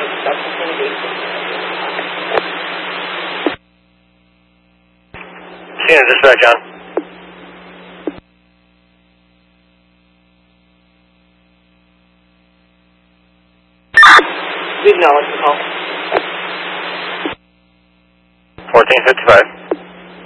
CNN dispatch, John. We acknowledge the call. 1455.